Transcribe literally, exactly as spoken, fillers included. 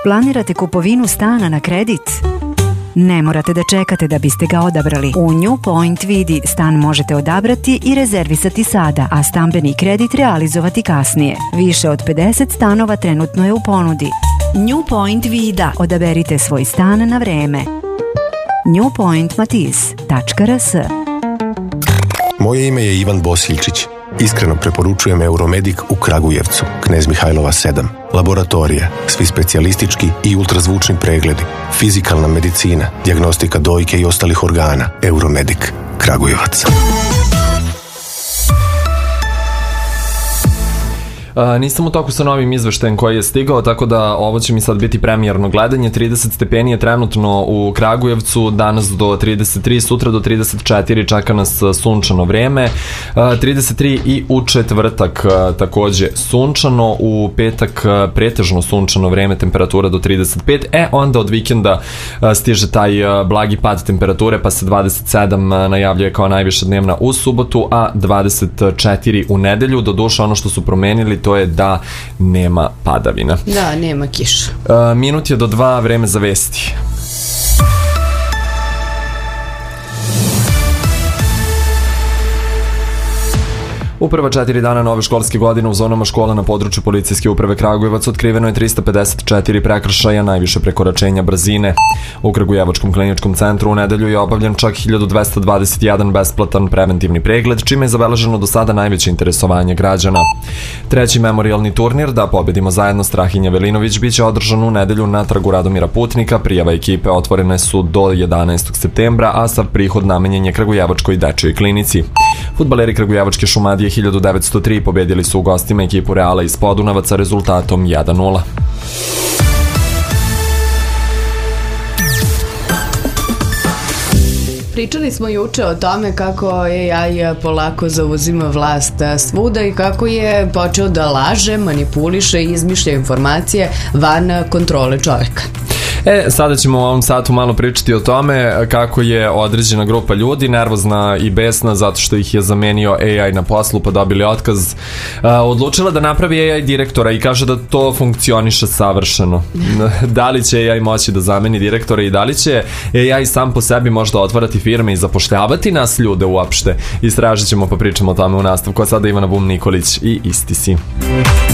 Planirate kupovinu stana na kredit? Ne morate da čekate da biste ga odabrali. U New Point vidi stan možete odabrati i rezervisati sada, a stambeni kredit realizovati kasnije. Više od pedeset stanova trenutno je u ponudi. New Point Vida. Odaberite svoj stan na vreme. new point matiz tačka r s. Moje ime je Ivan Bosiljčić. Iskreno preporučujem Euromedik u Kragujevcu, Knez Mihajlova sedam. Laboratorija, svi specijalistički i ultrazvučni pregledi, fizikalna medicina, dijagnostika dojke i ostalih organa. Euromedik, Kragujevac. Uh, nisam u toku sa novim izveštajem koji je stigao, tako da ovo će mi sad biti premijerno gledanje. trideset stepeni je trenutno u Kragujevcu, danas do trideset tri, sutra do trideset četiri, čeka nas sunčano vreme. Uh, trideset tri i u četvrtak uh, takođe sunčano, u petak uh, pretežno sunčano vreme, temperatura do trideset pet, e onda od vikenda uh, stiže taj uh, blagi pad temperature, pa se dvadeset sedam uh, najavljuje kao najviša dnevna u subotu, a dvadeset četiri u nedelju. Do duše ono što su promenili to je da nema padavina. Da, nema kiša. Uh, minut je do dva, vreme za vesti. U prva četiri dana nove školske godine u zonama škola na području policijske uprave Kragujevac otkriveno je trista pedeset četiri prekršaja, najviše prekoračenja brzine. U Kragujevačkom kliničkom centru u nedelju je obavljen čak hiljadu dvesta dvadeset jedan besplatan preventivni pregled, čime je zabeleženo do sada najveće interesovanje građana. Treći memorijalni turnir Da pobedimo zajedno Strahinja Velinović biće održan u nedelju na trgu Radomira Putnika. Prijava ekipe otvorene su do jedanaestog septembra, a sav prihod namenjen je Kragujevačkoj dečijoj klinici. Fudbaleri Kragujevačke Šumadije hiljadu devetsto tri pobedili su u gostima ekipu Reala iz Podunavaca rezultatom jedan nula. Pričali smo juče o tome kako A I polako zauzima vlast svuda i kako je počeo da laže, manipuliše i izmišlja informacije van kontrole čoveka. E, sada ćemo u ovom satu malo pričati o tome kako je određena grupa ljudi nervozna i besna zato što ih je zamenio A I na poslu pa dobili otkaz, a, odlučila da napravi A I direktora i kaže da to funkcioniše savršeno. Da li će A I moći da zameni direktora i da li će A I sam po sebi možda otvarati firme i zapošljavati nas ljude uopšte? Istražit ćemo pa pričamo o tome u nastavku, a sada Ivana Bum Nikolić i Isti si.